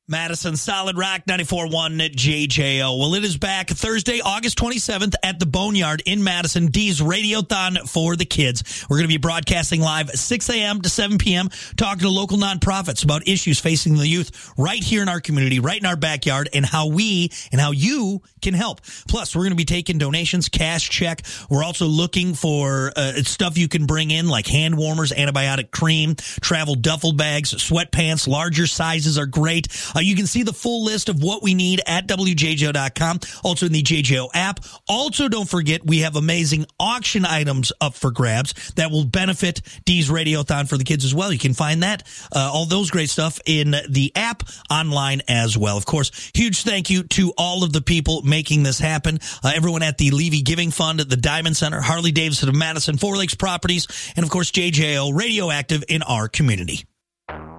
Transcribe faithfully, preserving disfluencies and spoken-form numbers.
Madison, Solid Rock, ninety-four point one J J O. Well, it is back Thursday, August twenty-seventh at the Boneyard in Madison. D's Radiothon for the kids. We're going to be broadcasting live six a.m. to seven p.m., talking to local nonprofits about issues facing the youth right here in our community, right in our backyard, and how we and how you can help. Plus, we're going to be taking donations, cash check. We're also looking for uh, stuff you can bring in, like hand warmers, antibiotic cream, travel duffel bags, sweatpants. Larger sizes are great. Uh, you can see the full list of what we need at W J J O dot com, also in the J J O app. Also, don't forget, we have amazing auction items up for grabs that will benefit D's Radiothon for the kids as well. You can find that, uh, all those great stuff in the app, online as well. Of course, huge thank you to all of the people making this happen. Uh, everyone at the Levy Giving Fund, at the Diamond Center, Harley Davidson of Madison, Four Lakes Properties, and of course, J J O Radioactive in our community.